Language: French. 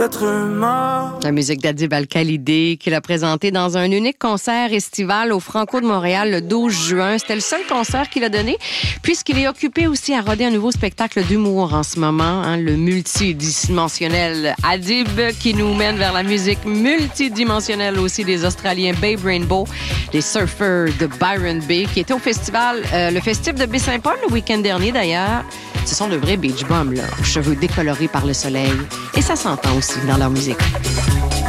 Être humain. La musique d'Adib Al-Khalidi qu'il a présenté dans un unique concert estival au Franco de Montréal le 12 juin. C'était le seul concert qu'il a donné puisqu'il est occupé aussi à roder un nouveau spectacle d'humour en ce moment, hein, le multidimensionnel Adib qui nous mène vers la musique multidimensionnelle aussi des Australiens Babe Rainbow, les surfers de Byron Bay qui étaient au festival, le festif de Baie-Saint-Paul le week-end dernier d'ailleurs. Ce sont de vrais beach bums, là, aux cheveux décolorés par le soleil. Et ça s'entend aussi dans leur musique.